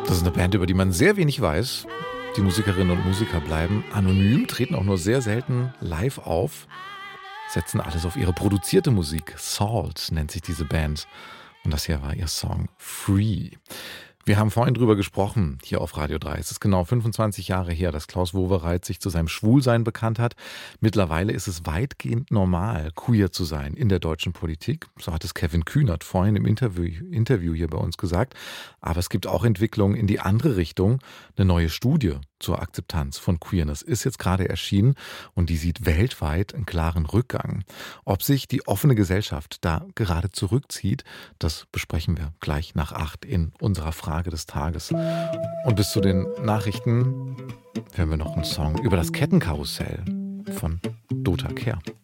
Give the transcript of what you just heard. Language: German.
Das ist eine Band, über die man sehr wenig weiß. Die Musikerinnen und Musiker bleiben anonym, treten auch nur sehr selten live auf, setzen alles auf ihre produzierte Musik. Salt nennt sich diese Band. Und das hier war ihr Song Free. Wir haben vorhin drüber gesprochen, hier auf Radio 3. Es ist genau 25 Jahre her, dass Klaus Wowereit sich zu seinem Schwulsein bekannt hat. Mittlerweile ist es weitgehend normal, queer zu sein in der deutschen Politik. So hat es Kevin Kühnert vorhin im Interview hier bei uns gesagt. Aber es gibt auch Entwicklungen in die andere Richtung. Eine neue Studie zur Akzeptanz von Queerness ist jetzt gerade erschienen und die sieht weltweit einen klaren Rückgang. Ob sich die offene Gesellschaft da gerade zurückzieht, das besprechen wir gleich nach 8 in unserer Frage des Tages. Und bis zu den Nachrichten hören wir noch einen Song über das Kettenkarussell von Dota Kehr.